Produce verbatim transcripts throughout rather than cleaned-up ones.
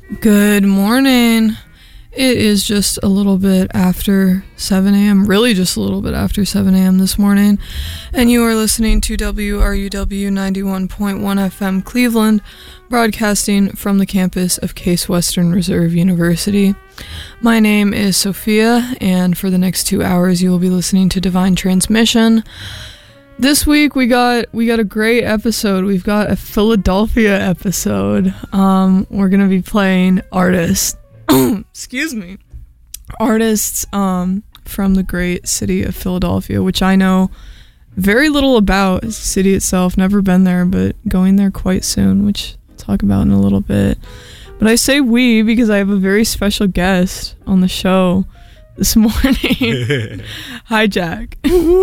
Good morning. It is just a little bit after seven a.m., really just a little bit after seven a.m. this morning, and you are listening to W R U W ninety-one point one F M Cleveland, broadcasting from the campus of Case Western Reserve University. My name is Sophia, and for the next two hours you will be listening to Divine Transmission. This week we got we got a great episode. We've got a Philadelphia episode. Um, we're gonna be playing artists. Excuse me. Artists um, from the great city of Philadelphia, which I know very little about. The city itself, never been there, but going there quite soon, which I'll talk about in a little bit. But I say we because I have a very special guest on the show this morning. Hi, Jack.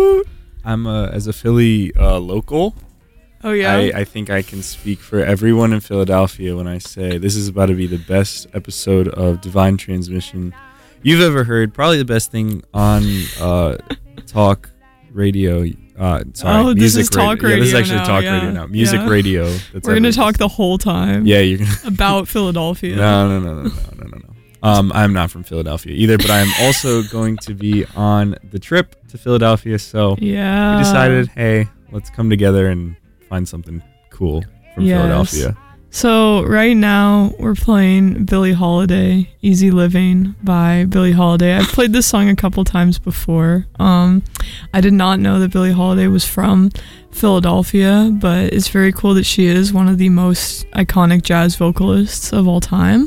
I'm uh, as a Philly uh, local. Oh yeah. I, I think I can speak for everyone in Philadelphia when I say this is about to be the best episode of Divine Transmission you've ever heard. Probably the best thing on uh, talk radio. Uh, sorry, oh, music this is talk radio. radio. Yeah, this is actually now, talk yeah. radio now. Music yeah. radio. That's We're gonna talk the whole time. Yeah, you're gonna about Philadelphia. No, no, no, no, no, no, no, no. Um, I'm not from Philadelphia either, but I'm also going to be on the trip to Philadelphia. So yeah, we decided, hey, let's come together and find something cool from yes. Philadelphia. So right now we're playing Billie Holiday, Easy Living by Billie Holiday. I've played this song a couple times before. Um, I did not know that Billie Holiday was from Philadelphia, but it's very cool that she is one of the most iconic jazz vocalists of all time.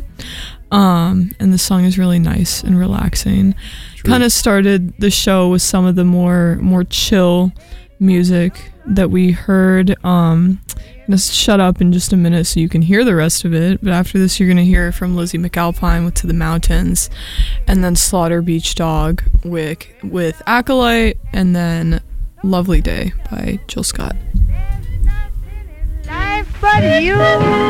Um, and the song is really nice and relaxing. Kind of started the show with some of the more more chill music that we heard. Um, I'm gonna shut up in just a minute so you can hear the rest of it, but after this you're gonna hear from Lizzie McAlpine with To the Mountains, and then Slaughter Beach Dog with, with Acolyte, and then Lovely Day by Jill Scott. Life but you.